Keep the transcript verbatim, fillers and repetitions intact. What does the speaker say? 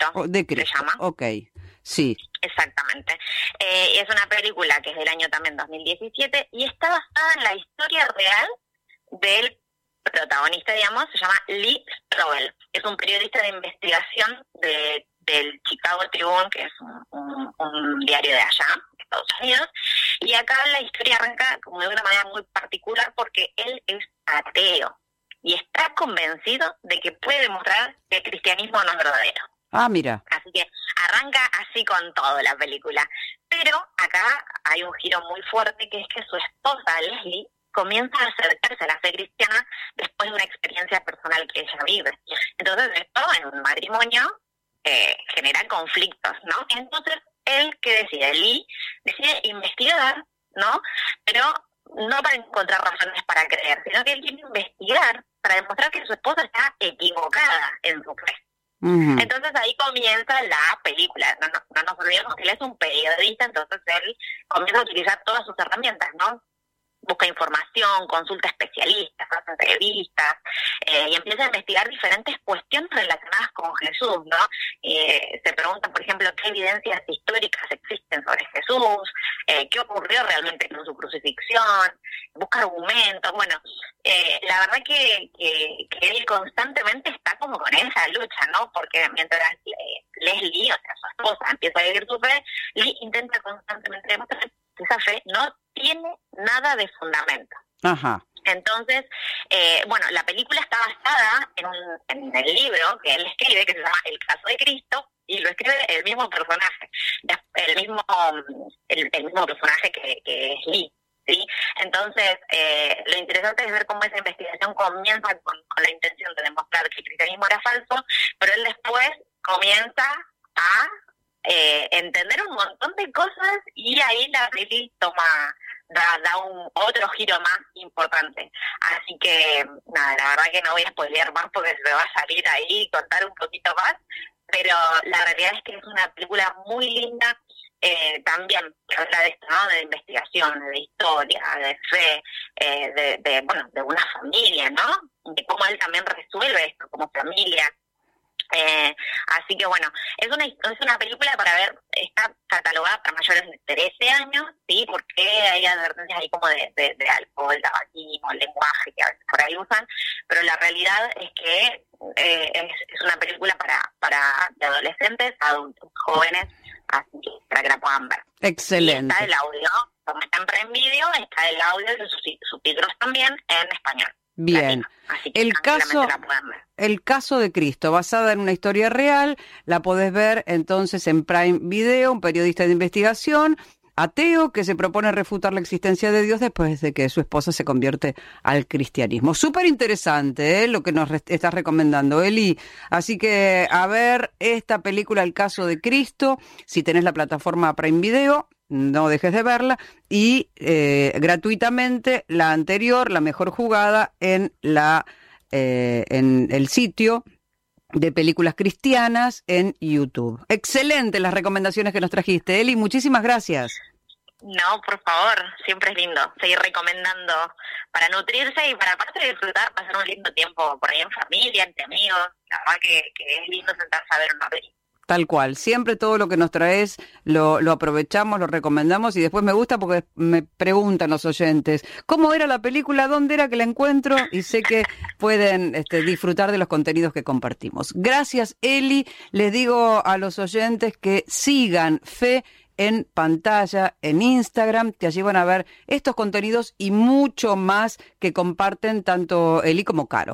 Cristo, oh, de Cristo. se llama. Ok, sí. Exactamente. Eh, es una película que es del año también dos mil diecisiete y está basada en la historia real del protagonista, digamos, se llama Lee Strobel. Es un periodista de investigación de, del Chicago Tribune, que es un, un, un diario de allá, de Estados Unidos, y acá la historia arranca como de una manera muy particular porque él es ateo y está convencido de que puede demostrar que el cristianismo no es verdadero. Ah, mira. Así que arranca así con todo la película. Pero acá hay un giro muy fuerte, que es que su esposa, Leslie, comienza a acercarse a la fe cristiana después de una experiencia personal que ella vive. Entonces esto en un matrimonio eh, genera conflictos, ¿no? Entonces él, ¿qué decide? Lee decide investigar, ¿no? Pero no para encontrar razones para creer, sino que él quiere investigar para demostrar que su esposa está equivocada en su fe. Uh-huh. Entonces ahí comienza la película. No, no, no nos olvidemos que él es un periodista, entonces él comienza a utilizar todas sus herramientas, ¿no? Busca información, consulta especialistas, hace entrevistas eh, y empieza a investigar diferentes cuestiones relacionadas con Jesús, ¿no? Eh, se pregunta, por ejemplo, qué evidencias históricas existen sobre Jesús, eh, qué ocurrió realmente con su crucifixión, busca argumentos. Bueno, eh, la verdad que, que, que él constantemente está como con esa lucha, ¿no? Porque mientras eh, Leslie, o sea, su esposa, empieza a vivir su fe, Lee intenta constantemente demostrar que esa fe no tiene nada de fundamento. Ajá. Entonces, eh, bueno, la película está basada en, un, en el libro que él escribe, que se llama El caso de Cristo, y lo escribe el mismo personaje, el mismo el, el mismo personaje que, que es Lee, ¿sí? Entonces, eh, lo interesante es ver cómo esa investigación comienza con, con la intención de demostrar que el cristianismo era falso, pero él después comienza a eh, entender un montón de cosas y ahí la peli toma... Da, da un otro giro más importante. Así que, nada, la verdad que no voy a spoilear más porque se me va a salir ahí y contar un poquito más, pero la realidad es que es una película muy linda, eh, también que habla de esto, ¿no? De investigación, de historia, de fe, eh, de, de, bueno, de una familia, ¿no? De cómo él también resuelve esto como familia. Eh, así que bueno, es una es una película para ver, está catalogada para mayores de trece años, sí, porque hay advertencias ahí como de, de, de alcohol, tabaquismo, lenguaje que a veces por ahí usan, pero la realidad es que eh, es, es una película para para de adolescentes, adultos, jóvenes, así que para que la puedan ver. Excelente. Y está el audio, como está en Prime Video, está el audio y sus subtítulos también en español. Bien, el caso, el caso de Cristo, basada en una historia real, la podés ver entonces en Prime Video, un periodista de investigación, ateo, que se propone refutar la existencia de Dios después de que su esposa se convierte al cristianismo. Súper interesante, ¿eh? Lo que nos re- estás recomendando, Eli. Así que a ver esta película, El caso de Cristo, si tenés la plataforma Prime Video, no dejes de verla, y eh, gratuitamente la anterior, La mejor jugada, en la eh, en el sitio de películas cristianas en YouTube. Excelente las recomendaciones que nos trajiste, Eli, muchísimas gracias. No, por favor, siempre es lindo seguir recomendando para nutrirse y para aparte de disfrutar, pasar un lindo tiempo por ahí en familia, entre amigos. La verdad que, que es lindo sentarse a ver una película. Tal cual, siempre todo lo que nos traes lo, lo aprovechamos, lo recomendamos y después me gusta porque me preguntan los oyentes, ¿cómo era la película? ¿Dónde era que la encuentro? Y sé que pueden este, disfrutar de los contenidos que compartimos. Gracias, Eli. Les digo a los oyentes que sigan Fe en Pantalla en Instagram, que allí van a ver estos contenidos y mucho más que comparten tanto Eli como Caro.